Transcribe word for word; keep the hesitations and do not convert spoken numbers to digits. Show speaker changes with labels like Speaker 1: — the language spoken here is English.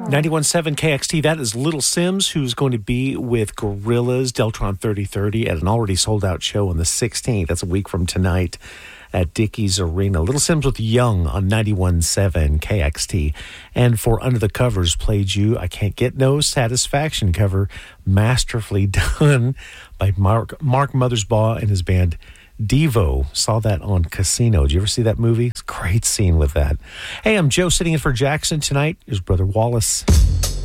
Speaker 1: ninety-one point seven K X T, that is Little Sims, who's going to be with Gorillaz, Deltron thirty thirty, at an already sold-out show on the sixteenth. That's a week from tonight at Dickies Arena. Little Sims with Young on ninety-one point seven K X T. And for Under the Covers, played you I Can't Get No Satisfaction cover, masterfully done by Mark, Mark Mothersbaugh and his band Devo. Saw that on Casino. Did you ever see that movie? It's a great scene with that. Hey, I'm Joe sitting in for Jackson tonight. Here's Brother Wallace.